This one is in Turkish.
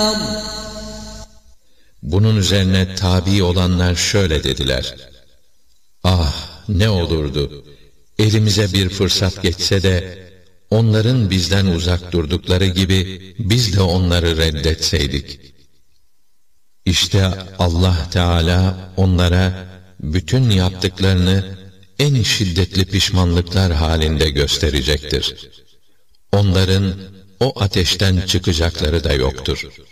Bunun üzerine tabi olanlar şöyle dediler: ah, ne olurdu, elimize bir fırsat geçse de, onların bizden uzak durdukları gibi, biz de onları reddetseydik. İşte Allah Teala onlara, bütün yaptıklarını, en şiddetli pişmanlıklar halinde gösterecektir. Onların, o ateşten çıkacakları da yoktur.